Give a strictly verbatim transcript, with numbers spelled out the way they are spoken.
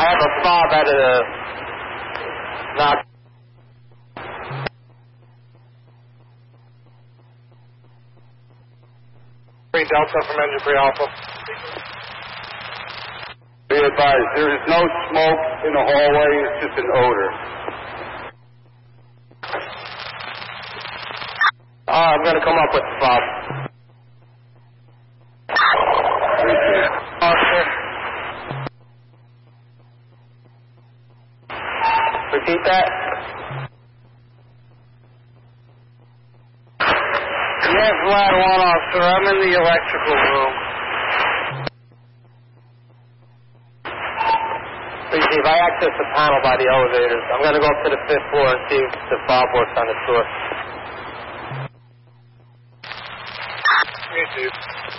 have a fob out of the knock. three Delta from engine three Alpha. Be advised, there is no smoke in the hallway, it's just an odor. Uh, I'm going to come up with the fob. Officer. Repeat that. Yes, ladder one, officer. I'm in the electrical room. Please, if I access the panel by the elevators, I'm going to go up to the fifth floor and see if the fob works on the tour. Me too.